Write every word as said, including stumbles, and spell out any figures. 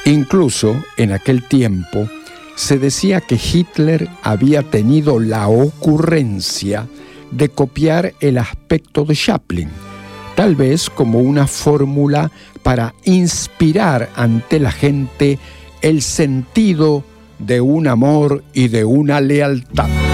Incluso en aquel tiempo se decía que Hitler había tenido la ocurrencia de copiar el aspecto de Chaplin, tal vez como una fórmula para inspirar ante la gente el sentido de un amor y de una lealtad.